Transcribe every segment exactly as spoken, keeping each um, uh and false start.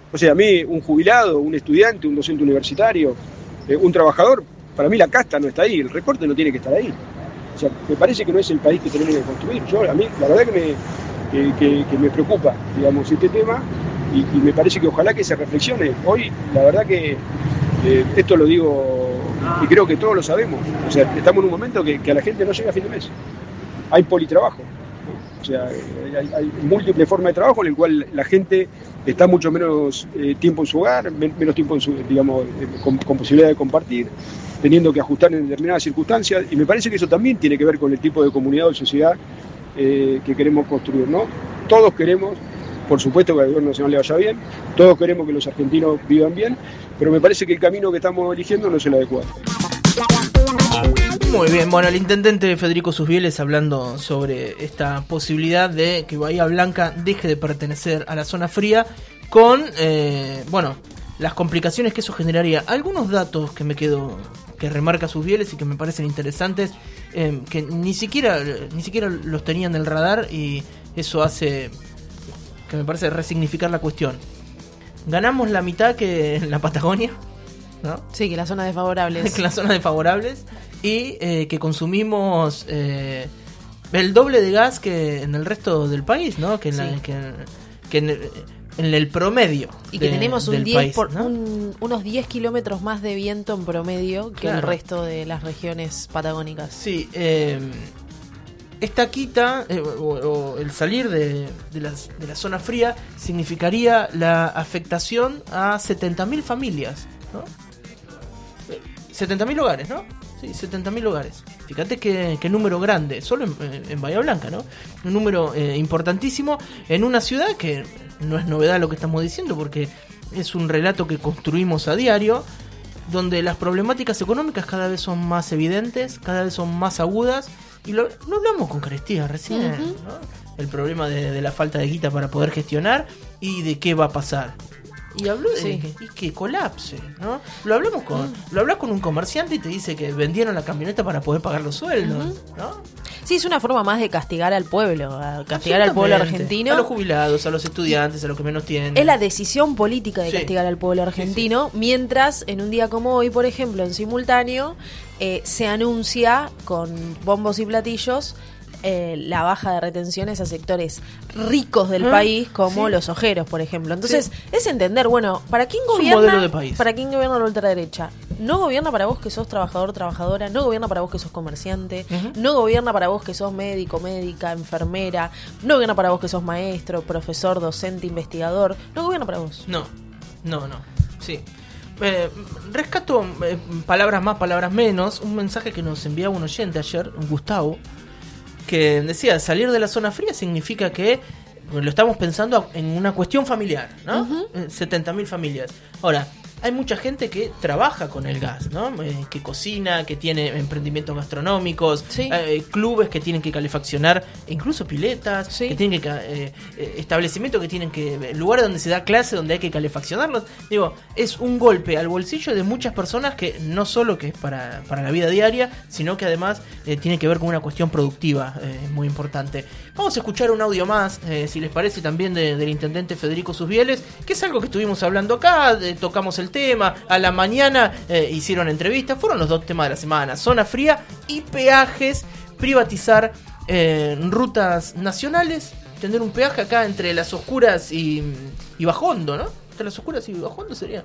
O sea, a mí, un jubilado, un estudiante, un docente universitario, eh, un trabajador, para mí la casta no está ahí, el recorte no tiene que estar ahí. O sea, me parece que no es el país que tenemos que construir. Yo, a mí, la verdad que me, que, que, que me preocupa, digamos, este tema, y, y me parece que ojalá que se reflexione. Hoy, la verdad que eh, esto lo digo, y creo que todos lo sabemos. O sea, estamos en un momento que, que a la gente no llega a fin de mes. Hay politrabajo. O sea, hay, hay múltiples formas de trabajo en el cual la gente está mucho menos eh, tiempo en su hogar, men- menos tiempo en su, digamos, eh, con, con posibilidad de compartir, teniendo que ajustar en determinadas circunstancias, y me parece que eso también tiene que ver con el tipo de comunidad o sociedad eh, que queremos construir, ¿no? Todos queremos, por supuesto, que al gobierno nacional le vaya bien, todos queremos que los argentinos vivan bien, pero me parece que el camino que estamos eligiendo no es el adecuado. Muy bien, bueno, el intendente Federico Susbieles hablando sobre esta posibilidad de que Bahía Blanca deje de pertenecer a la zona fría con, eh, bueno, las complicaciones que eso generaría. Algunos datos que me quedo, que remarca Susbieles y que me parecen interesantes, eh, que ni siquiera, ni siquiera los tenía en el radar, y eso hace que me parece resignificar la cuestión. Ganamos la mitad que en la Patagonia, ¿no? Sí, que la zona desfavorables. Que la zona desfavorables, y eh, que consumimos eh, el doble de gas que en el resto del país, ¿no? Que en, la, Sí. que, que en, el, en el promedio. Y de, que tenemos un del diez país, por, ¿no? un, unos diez kilómetros más de viento en promedio que Claro. el resto de las regiones patagónicas. Sí, eh, esta quita, eh, o, o el salir de, de, las, de la zona fría, significaría la afectación a setenta mil familias, ¿no? setenta mil hogares, ¿no? Sí, setenta mil hogares. Fíjate qué, qué número grande, solo en, en Bahía Blanca, ¿no? Un número eh, importantísimo en una ciudad que no es novedad lo que estamos diciendo, porque es un relato que construimos a diario, donde las problemáticas económicas cada vez son más evidentes, cada vez son más agudas, y lo, lo hablamos con Carestía recién, Uh-huh. ¿no? El problema de, de la falta de guita para poder gestionar y de qué va a pasar. Y habló de Sí. que, y que colapse, ¿no? Lo hablamos con, lo hablas con un comerciante y te dice que vendieron la camioneta para poder pagar los sueldos, Uh-huh. ¿no? Sí, es una forma más de castigar al pueblo, a castigar al pueblo Absolutamente. argentino. A los jubilados, a los estudiantes, a los que menos tienen. Es la decisión política de Sí. castigar al pueblo argentino, mientras en un día como hoy, por ejemplo, en simultáneo, eh, se anuncia con bombos y platillos eh, la baja de retenciones a sectores ricos del Ah, país, como sí. los ojeros, por ejemplo. Entonces, Sí. es entender, bueno, ¿para quién Es un gobierna? modelo de país. ¿Para quién gobierna la ultraderecha? No gobierna para vos que sos trabajador, trabajadora, no gobierna para vos que sos comerciante, Ujú. no gobierna para vos que sos médico, médica, enfermera, no gobierna para vos que sos maestro, profesor, docente, investigador, no gobierna para vos. No, no, no. Sí. Eh, rescato eh, palabras más, palabras menos. Un mensaje que nos enviaba un oyente ayer, Gustavo, que decía: salir de la zona fría significa que lo estamos pensando en una cuestión familiar, ¿no? Ujú. Eh, setenta mil familias. Ahora, hay mucha gente que trabaja con el gas, ¿no? Eh, que cocina, que tiene emprendimientos gastronómicos, Sí. eh, clubes que tienen que calefaccionar, incluso piletas, Sí. que tienen que eh, eh, establecimientos que tienen que, lugares donde se da clase, donde hay que calefaccionarlos. Digo, es un golpe al bolsillo de muchas personas, que no solo que es para, para la vida diaria, sino que además eh, tiene que ver con una cuestión productiva eh, muy importante. Vamos a escuchar un audio más, eh, si les parece, también de- del intendente Federico Susbieles, que es algo que estuvimos hablando acá, de- tocamos el tema, a la mañana eh, hicieron entrevistas, fueron los dos temas de la semana: zona fría y peajes, privatizar eh, rutas nacionales, tener un peaje acá entre Las Oscuras y, y Bajondo, ¿no? Entre Las Oscuras y Bajondo sería...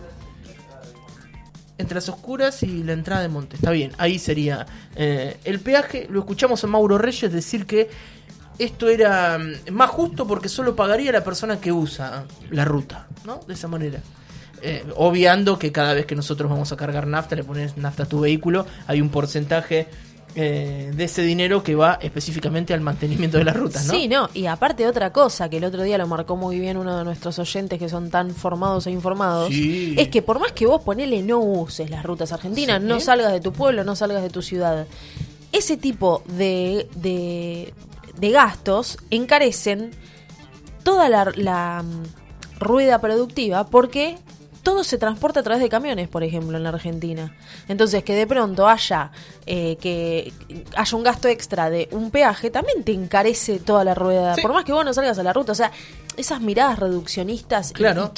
Entre Las Oscuras y la entrada de Monte. Está bien, ahí sería eh, el peaje. Lo escuchamos a Mauro Reyes decir que esto era mm, más justo porque solo pagaría la persona que usa la ruta, ¿no? De esa manera. Eh, obviando que cada vez que nosotros vamos a cargar nafta, le pones nafta a tu vehículo, hay un porcentaje eh, de ese dinero que va específicamente al mantenimiento de las rutas, ¿no? Sí, no, y aparte otra cosa que el otro día lo marcó muy bien uno de nuestros oyentes que son tan formados e informados, Sí. es que por más que vos ponele no uses las rutas argentinas, Sí. no salgas de tu pueblo, no salgas de tu ciudad, ese tipo de, de, de gastos encarecen toda la, la mm, rueda productiva, porque todo se transporta a través de camiones, por ejemplo, en la Argentina. Entonces, que de pronto haya eh, que haya un gasto extra de un peaje, también te encarece toda la rueda. Sí. Por más que vos no salgas a la ruta. O sea, esas miradas reduccionistas y- Claro. y